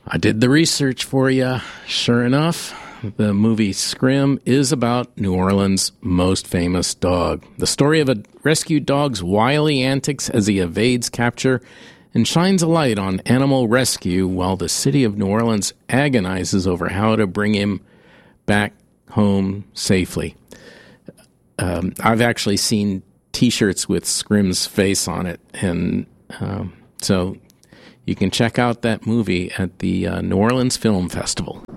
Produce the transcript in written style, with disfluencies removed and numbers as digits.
I did the research for you. Sure enough, the movie Scrim is about New Orleans' most famous dog. The story of a rescued dog's wily antics as he evades capture and shines a light on animal rescue while the city of New Orleans agonizes over how to bring him back home safely. I've actually seen T-shirts with Scrim's face on it, and so you can check out that movie at the New Orleans Film Festival.